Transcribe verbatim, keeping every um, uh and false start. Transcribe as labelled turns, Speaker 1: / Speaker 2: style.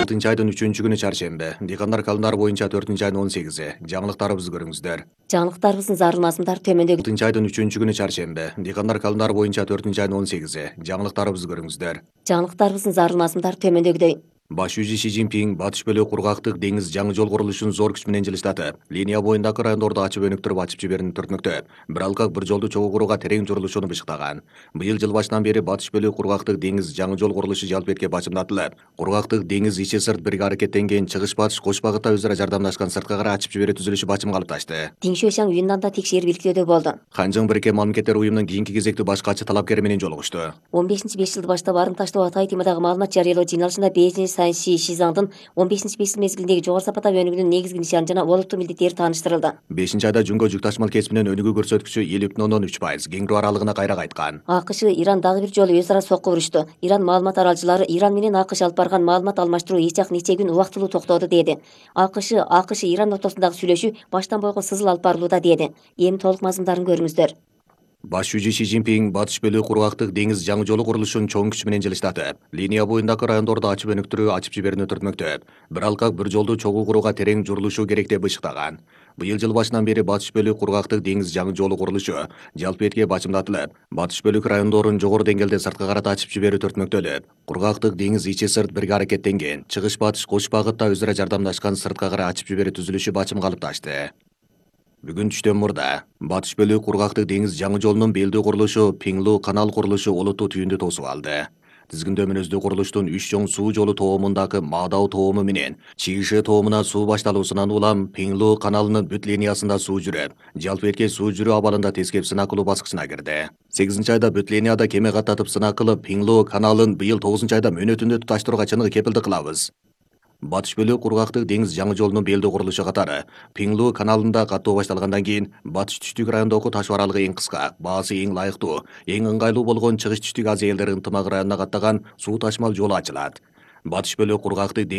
Speaker 1: алтынчы айдын үчүнчү күнү чаршембе. Дыйкандар календар боюнча төртүнчү айдын он сегизи. Жаңылыктарыбызды көрүңүздөр.
Speaker 2: Жаңылыктарыбыздын зарылмасындары төмөндөгү.
Speaker 1: алтынчы айдын үчүнчү күнү чаршембе. Дыйкандар календар боюнча төртүнчү айдын он сегизи. Жаңылыктарыбызды көрүңүздөр.
Speaker 2: Жаңылыктарыбыздын зарылмасындары төмөндөгүдөй.
Speaker 1: Баш жүзү Си Цзиньпин батыш бөлүк кургактык деңиз жаңы жол курулушун зор күч менен жылыстатып, линия боюндагы райондорду ачып өнүктүрүп ачып жиберүүнү түртмөктө. Бир алкак бир жолду чогуу курууга терең журулушуну бышыктаган. Быйыл жыл башынан бери батыш бөлүк кургактык деңиз жаңы жол курулушу жалпетке бачымдатылып, кургактык деңиз ичи сырт бирге аракеттенген чыгыш батыш кош багытта өзара жардамдашкан сырткы кара ачып жиберүү түзүлүшү бачымга алыпташты.
Speaker 2: Дин Шуйшаң Юннанда текшерүү иликтөөдө болду.
Speaker 1: Ханжың Бириккен Мамлекеттер уюмунун кийинки кезектүү баш катчы талапкери менен жолугушту.
Speaker 2: он бешинчи беш жылды баштап арым таштоо Атай темадагы маалымат жарыялоо жыйналышында Бейжин Санши Шизаңдын он бешинчи беш жыл мезгилиндеги жогору сапаттагы өнүгүүнүн негизги нишаны жана олуттуу милдеттери тааныштырылды.
Speaker 1: бешинчи айда жүнгө жүк ташымал кесибинен өнүгүү көрсөткүчү элүү бүтүн ондон үч пайыз кеңирүү аралыгына кайра кайткан.
Speaker 2: АКШ Иран дагы бир жолу өз ара сокку урушту. Иран маалымат аралчылары Иран менен АКШ алып барган маалымат алмаштыруу эч жак нече күн убактылуу токтоду деди. АКШ АКШ Иран ортосундагы сүйлөшүү баштан бойгон сызыл алып барылууда деди. Эми толук мазмундарын көрүңүздөр.
Speaker 1: Баш жүзү Си Цзиньпин батыш бөлүк кургактык деңиз жаңы жолу курулушун чоң күч менен жылыстатып, линия боюндагы райондорду ачып өнүктүрүү ачып жиберүүнү түртмөктө. Бир алкак бир жолду чогуу курууга терең журулушу керек деп бышыктаган. Быйыл жыл башынан бери батыш бөлүк кургактык деңиз жаңы жолу курулушу жалпетке бачымдатылып, батыш бөлүк райондорун жогору деңгээлде сырткы карата ачып жиберүү түртмөктөлүп, кургактык деңиз ичи сырт бирге аракеттенген чыгыш батыш кош багытта өзара жардамдашкан сырткы кара ачып жиберүү түзүлүшү бачымга алыпташты. Бүгүн түштөн мурда батыш бөлүк кургактык деңиз жаңы жолунун белдүү курулушу Пиңлу канал курулушу олуттуу түйүндү тосуп алды. Тизгиндөө мүнөздүү курулуштун үч чоң суу жолу тоомундагы Маадау тоому менен Чийши тоомуна суу башталуусунан улам Пиңлу каналынын бүт линиясында суу жүрүп, жалпетке суу жүрүү абалында тескеп сынак кылуу баскычына кирди. сегизинчи айда бүт линияда кеме каттатып сынак кылып, Пиңлу каналын быйыл тогузунчу айда мөөнөтүндө туташтырууга чыныгы кепилдик кылабыз. Батыш бөлүк кургактык деңиз жаңы жолунун белдүү курулушу катары Пиңлу каналында каттоо башталгандан кийин батыш түштүк райондогу ташуу аралыгы эң кыска, баасы эң лайыктуу, эң ыңгайлуу болгон чыгыш түштүк Азия элдери ынтымагы районуна каттаган суу ташымал жолу ачылат. Батыш бөлүк кургактык